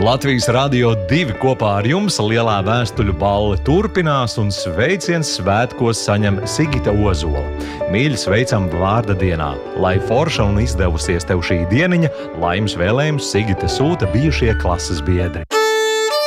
Latvijas Radio 2 kopā ar jums lielā vēstuļu balle turpinās un sveiciens svētkos saņem Sigita Ozola. Mīļi sveicam vārda dienā. Lai forša un izdevusies tev šī dieniņa, laimes vēlējumus Sigita sūta bijušie klases biedri.